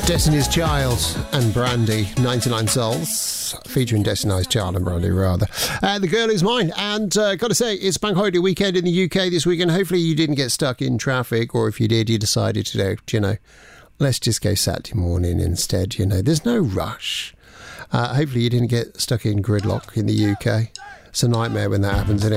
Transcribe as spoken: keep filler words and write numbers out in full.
Destiny's Child and Brandy, ninety-nine Souls, featuring Destiny's Child and Brandy, rather. Uh, the Girl Is Mine. And uh, got to say, it's bank holiday weekend in the U K this weekend. Hopefully you didn't get stuck in traffic, or if you did, you decided to do, you know, let's just go Saturday morning instead, you know. There's no rush. Uh, hopefully you didn't get stuck in gridlock in the U K. It's a nightmare when that happens, isn't it?